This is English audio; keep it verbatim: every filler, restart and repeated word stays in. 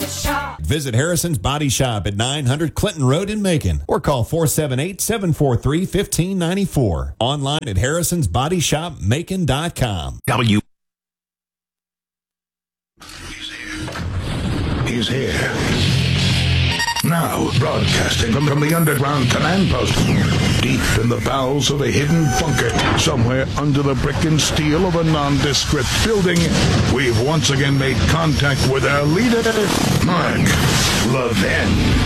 Shop. Visit Harrison's Body Shop at nine hundred Clinton Road in Macon or call four seven eight, seven four three, one five nine four. Online at harrisons body shop macon dot com. W. He's here. Now, broadcasting from, from the underground command post, deep in the bowels of a hidden bunker, somewhere under the brick and steel of a nondescript building, we've once again made contact with our leader, Mark Levin.